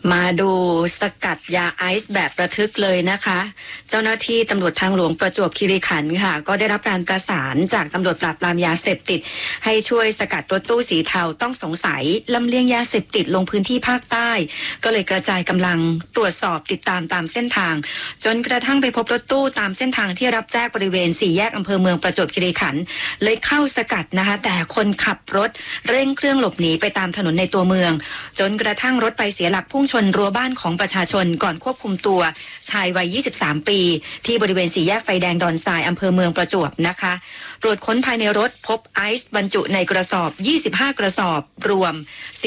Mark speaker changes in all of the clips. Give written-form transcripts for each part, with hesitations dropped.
Speaker 1: มาดูสกัดยาไอซ์แบบระทึกเลยนะคะ เจ้าหน้าที่ตำรวจทางหลวงประจวบคีรีขันธ์ค่ะก็ได้รับการประสานจากตำรวจปราบปรามยาเสพติดให้ช่วยสกัดรถตู้สีเทาต้องสงสัยลำเลียงยาเสพติดลงพื้นที่ภาคใต้ก็เลยกระจายกำลังตรวจสอบติดตามเส้นทางจนกระทั่งไปพบรถตู้ตามเส้นทางที่รับแจ้งบริเวณ4 แยกอำเภอเมืองประจวบคีรีขันธ์เลยเข้าสกัดนะคะแต่คนขับรถเร่งเครื่องหลบหนีไปตามถนนในตัวเมืองจนกระทั่งรถไปเสียหลักพุ่งชนรั้วบ้านของประชาชนก่อนควบคุมตัวชายวัย23 ปีที่บริเวณ4 แยกไฟแดงดอนทรายอำเภอเมืองประจวบนะคะตรวจค้นภายในรถพบไอซ์บรรจุในกระสอบ25 กระสอบรวม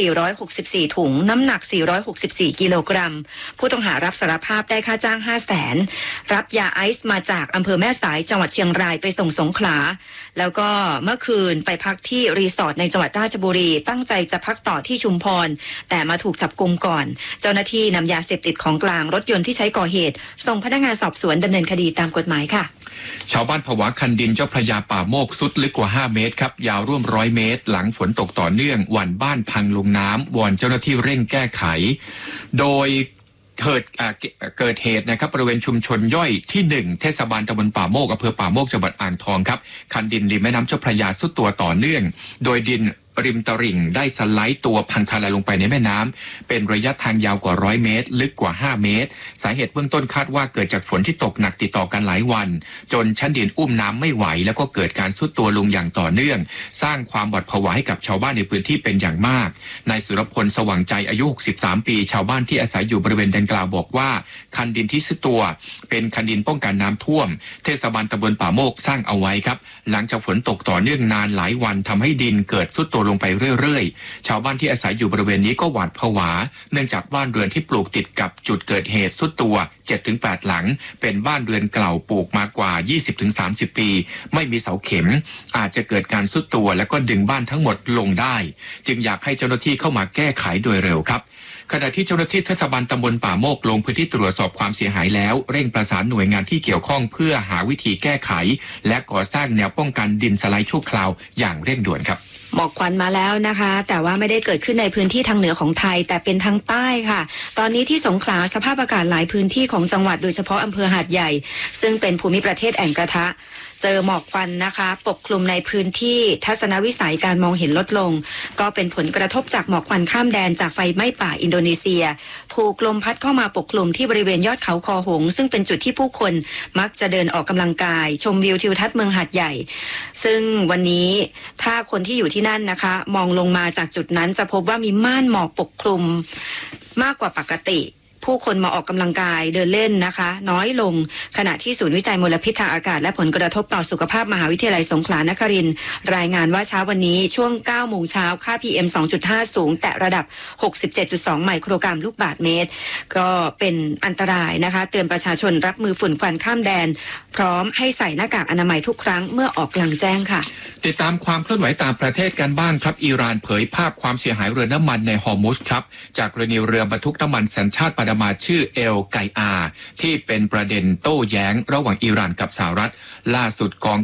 Speaker 1: 464 ถุงน้ำหนัก464 กิโลกรัมผู้ต้องหารับสารภาพได้ค่าจ้าง 500,000 รับยาไอซ์มาจากอำเภอแม่สายจังหวัดเชียงรายไปส่งสงขลาแล้วก็เมื่อคืนไปพักที่รีสอร์ทในจังหวัดราชบุรีตั้งใจจะพักต่อที่ชุมพรแต่มาถูกจับกุมก่อนเจ้าหน้าที่นำยาเสพติดของกลางรถยนต์ที่ใช้ก่อเหตุส่งพนักงานสอบสวนดำเนินคดีตามกฎหมายค่ะ
Speaker 2: ชาวบ้านผวาคันดินเจ้าพระยาป่าโมกสุดลึกกว่า5 เมตรครับยาวร่วม100 เมตรหลังฝนตกต่อเนื่องหวั่นบ้านพังลงน้ำวอนเจ้าหน้าที่เร่งแก้ไขโดยเกิดเหตุนะครับบริเวณชุมชนย่อยที่1เทศบาลตำบลป่าโมกอำเภอป่าโมกจังหวัดอ่างทองครับคันดินริมแม่น้ำเจ้าพระยาสุดตัวต่อเนื่องโดยดินริมตลิ่งได้สไลด์ตัวพังทลายลงไปในแม่น้ำเป็นระยะทางยาวกว่า100 เมตรลึกกว่า5 เมตรสาเหตุเบื้องต้นคาดว่าเกิดจากฝนที่ตกหนักติดต่อกันหลายวันจนชั้นดินอุ้มน้ำไม่ไหวแล้วก็เกิดการทรุดตัวลงอย่างต่อเนื่องสร้างความหวาดผวาให้กับชาวบ้านในพื้นที่เป็นอย่างมากนายสุรพลสว่างใจอายุ63 ปีชาวบ้านที่อาศัยอยู่บริเวณดังกล่าวบอกว่าคันดินที่ทรุดตัวเป็นคันดินป้องกันน้ำท่วมเทศบาลตำบลป่าโมกสร้างเอาไว้ครับหลังจากฝนตกต่อเนื่องนานหลายวันทำให้ดินเกิดทรุดตัวลงไปเรื่อยชาวบ้านที่อาศัยอยู่บริเวณนี้ก็หวาดผวาเนื่องจากบ้านเรือนที่ปลูกติดกับจุดเกิดเหตุทรุดตัว 7-8 หลังเป็นบ้านเรือนเก่าปลูกมากว่า 20-30 ปีไม่มีเสาเข็มอาจจะเกิดการทรุดตัวและก็ดึงบ้านทั้งหมดลงได้จึงอยากให้เจ้าหน้าที่เข้ามาแก้ไขโดยเร็วครับขณะที่เจ้าหน้าที่เทศบาลตำบลป่าโมกลงพื้นที่ตรวจสอบความเสียหายแล้วเร่งประสานหน่วยงานที่เกี่ยวข้องเพื่อหาวิธีแก้ไขและก่อสร้างแนวป้องกันดินสไลด์ชั่วคราวอย่างเร่งด่วนครับ
Speaker 1: หมอกควันมาแล้วนะคะแต่ว่าไม่ได้เกิดขึ้นในพื้นที่ทางเหนือของไทยแต่เป็นทางใต้ค่ะตอนนี้ที่สงขลาสภาพอากาศหลายพื้นที่ของจังหวัดโดยเฉพาะอำเภอหาดใหญ่ซึ่งเป็นภูมิประเทศแอ่งกระทะเจอหมอกควันนะคะปกคลุมในพื้นที่ทัศนวิสัยการมองเห็นลดลงก็เป็นผลกระทบจากหมอกควันข้ามแดนจากไฟไหม้ป่าอินโดนีเซียถูกลมพัดเข้ามาปกคลุมที่บริเวณยอดเขาคอหงซึ่งเป็นจุดที่ผู้คนมักจะเดินออกกำลังกายชมวิวทิวทัศน์เมืองหาดใหญ่ซึ่งวันนี้ถ้าคนที่อยู่ที่นั่นนะคะมองลงมาจากจุดนั้นจะพบว่ามีม่านหมอกปกคลุมมากกว่าปกติผู้คนมาออกกำลังกายเดินเล่นนะคะน้อยลงขณะที่ศูนย์วิจัยมลพิษทางอากาศและผลกระทบต่อสุขภาพมหาวิทยาลัยสงขลานครินทร์รายงานว่าเช้าวันนี้ช่วง 9 โมงเช้าค่า PM 2.5 สูงแตะระดับ 67.2 ไมโครกรัมลูกบาศก์เมตรก็เป็นอันตรายนะคะเตือนประชาชนรับมือฝุ่นควันข้ามแดนพร้อมให้ใส่หน้ากากอนามัยทุกครั้งเมื่อออกกลางแจ้งค่ะ
Speaker 2: ติดตามความเคลื่อนไหวต่างประเทศกันบ้างครับอิหร่านเผยภาพความเสียหายเรือน้ำมันในฮอร์มุซครับจากกรณีเรือบรรทุกน้ำมันสัญชาติปานามาชื่อเอลไกอาที่เป็นประเด็นโต้แย้งระหว่างอิหร่านกับสหรัฐล่าสุดกอง